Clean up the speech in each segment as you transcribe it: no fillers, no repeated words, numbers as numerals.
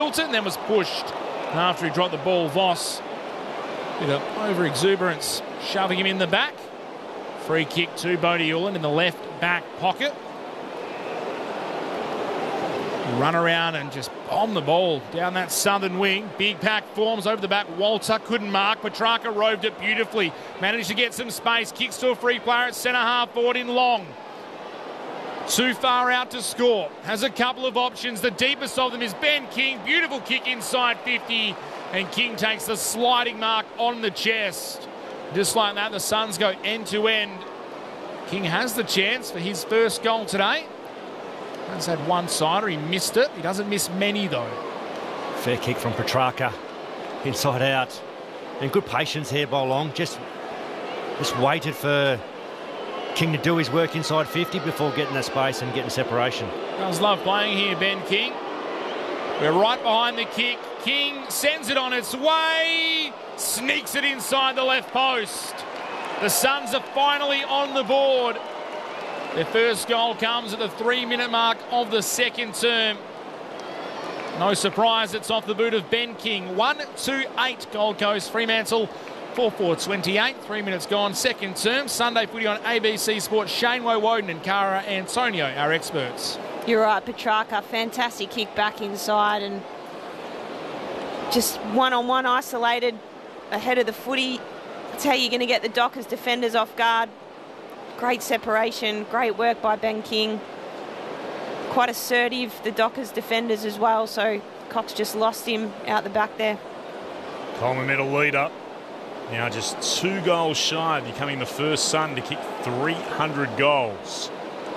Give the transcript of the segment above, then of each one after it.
and then was pushed after he dropped the ball. Voss, bit of over-exuberance, shoving him in the back. Free kick to Bodie Ulan in the left back pocket. Run around and just bomb the ball down that southern wing. Big pack forms over the back. Walter couldn't mark. Petrarca roved it beautifully. Managed to get some space. Kicks to a free player at centre half forward in Long. Too far out to score. Has a couple of options. The deepest of them is Ben King. Beautiful kick inside 50. And King takes the sliding mark on the chest. Just like that, the Suns go end to end. King has the chance for his first goal today. He's had one-sider. He missed it. He doesn't miss many, though. Fair kick from Petrarca. Inside out. And good patience here by Long. Just waited for King to do his work inside 50 before getting that space and getting separation. Does love playing here, Ben King. We're right behind the kick. King sends it on its way. Sneaks it inside the left post. The Suns are finally on the board. Their first goal comes at the 3-minute mark of the second term. No surprise, it's off the boot of Ben King. 1-2-8 Gold Coast. Fremantle 4-4-28. 3 minutes gone, second term. Sunday footy on ABC Sports. Shane Woden and Cara Antonio, our experts. You're right, Petrarca. Fantastic kick back inside and just one-on-one isolated ahead of the footy. That's how you're going to get the Dockers defenders off guard. Great separation, great work by Ben King. Quite assertive, the Dockers defenders as well, so Cox just lost him out the back there. Coleman medal leader. Now just 2 goals shy of becoming the first Sun to kick 300 goals.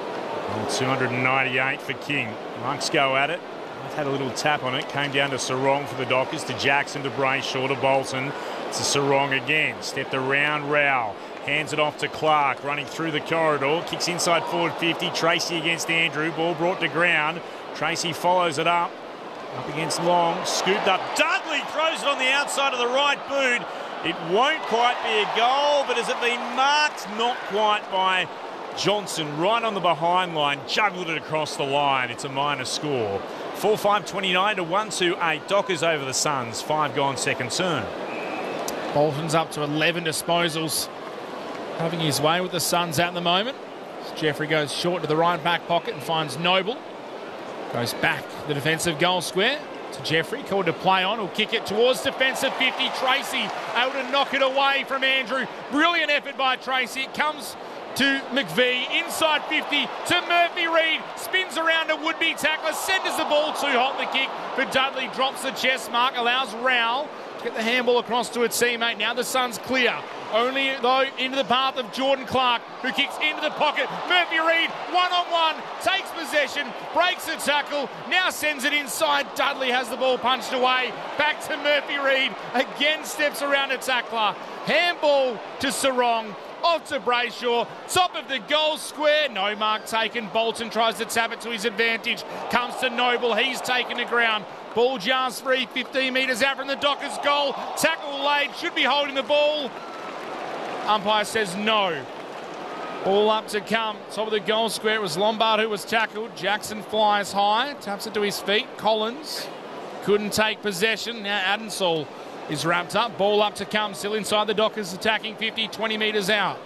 298 for King. Monks go at it. Had a little tap on it. Came down to Sarong for the Dockers, to Jackson, to Brayshaw, to Bolton, to Sarong again. Stepped around Rowell. Hands it off to Clark, running through the corridor. Kicks inside forward 50. Tracy against Andrew. Ball brought to ground. Tracy follows it up. Up against Long. Scooped up. Dudley throws it on the outside of the right boot. It won't quite be a goal, but has it been marked? Not quite by Johnson. Right on the behind line. Juggled it across the line. It's a minor score. 4-5-29 to 1-2-8. Dockers over the Suns. 5 gone second term. Bolton's up to 11 disposals. Having his way with the Suns at the moment. Jeffrey goes short to the right back pocket and finds Noble. Goes back the defensive goal square to Jeffrey. Called to play on. He'll kick it towards defensive 50. Tracy able to knock it away from Andrew. Brilliant effort by Tracy. It comes to McVee. Inside 50 to Murphy-Reid. Spins around a would-be tackler. Centres the ball too hot. The kick for Dudley. Drops the chest mark. Allows Rowell to get the handball across to a teammate. Now the Suns clear. Only, though, into the path of Jordan Clark, who kicks into the pocket. Murphy-Reid, one-on-one, takes possession, breaks the tackle, now sends it inside. Dudley has the ball punched away. Back to Murphy-Reid, again steps around a tackler. Handball to Sarong, off to Brayshaw, top of the goal square. No mark taken. Bolton tries to tap it to his advantage. Comes to Noble, he's taken to ground. Ball jars free, 15 metres out from the Dockers' goal. Tackle laid, should be holding the ball. Umpire says no. Ball up to come. Top of the goal square. It was Lombard who was tackled. Jackson flies high. Taps it to his feet. Collins couldn't take possession. Now Adensall is wrapped up. Ball up to come. Still inside the Dockers. Attacking 50, 20 metres out.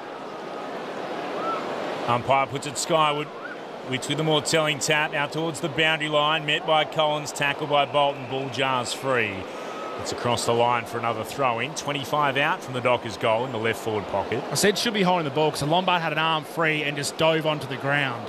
Umpire puts it skyward. Which with a more telling tap out towards the boundary line. Met by Collins. Tackled by Bolton. Ball jars free. It's across the line for another throw-in. 25 out from the Dockers' goal in the left forward pocket. I said should be holding the ball because Lombard had an arm free and just dove onto the ground.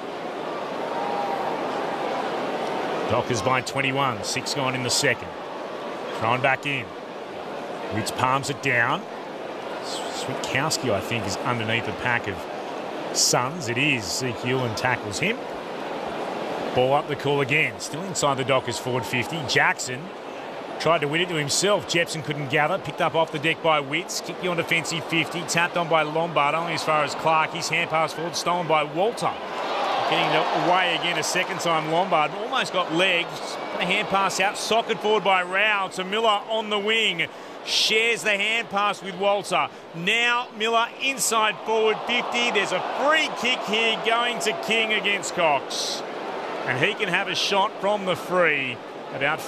Dockers by 21. 6 gone in the second. Thrown back in. Ritz palms it down. Switkowski, I think, is underneath the pack of Suns. It is. Zeke Ewan tackles him. Ball up the call again. Still inside the Dockers forward 50. Jackson tried to win it to himself. Jepson couldn't gather. Picked up off the deck by Witts. Kicked beyond defensive 50. Tapped on by Lombard, only as far as Clark. His hand pass forward, stolen by Walter. Getting away again a second time. Lombard almost got legs. Got a hand pass out. Socket forward by Rowell to Miller on the wing. Shares the hand pass with Walter. Now Miller inside forward 50. There's a free kick here going to King against Cox. And he can have a shot from the free. about